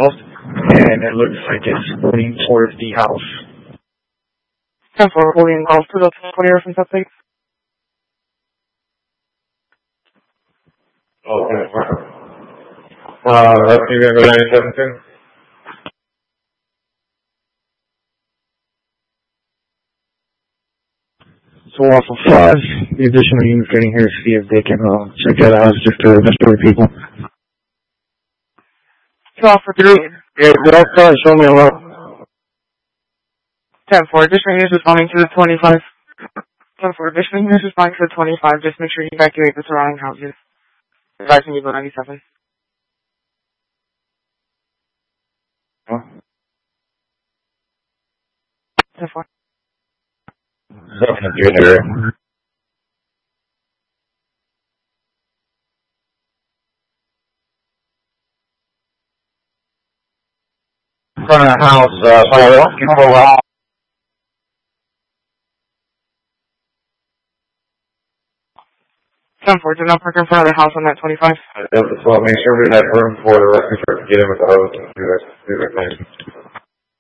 south, and it looks like it's pointing towards the house. 10-4, holding calls to the 20 reference updates. Okay. You gonna go 97 So off of 5, the additional units getting here to see if they can check that out just to destroy people. So off for 3. Yeah, don't start, show me a lot. 10-4, additional units responding to the 25. 10-4, additional units responding to the 25. Just make sure you evacuate the surrounding houses. Advising you about 97. Huh? 10-4. Something junior. In front of the house, 10-4, do not park in front of the house on that 25. Well, make sure we have room for the record to get in with the hose and do their thing.